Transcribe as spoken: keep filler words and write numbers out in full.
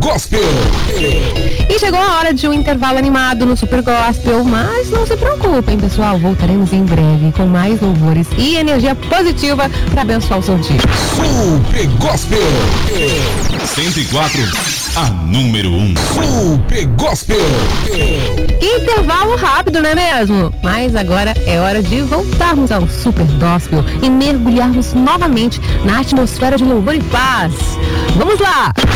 Gospel. E chegou a hora de um intervalo animado no Super Gospel, mas não se preocupem, pessoal, voltaremos em breve com mais louvores e energia positiva para abençoar o seu dia. Super Gospel cento e quatro, a número um. Super Gospel. Intervalo rápido, não é mesmo? Mas agora é hora de voltarmos ao Super Gospel e mergulharmos novamente na atmosfera de louvor e paz. Vamos lá!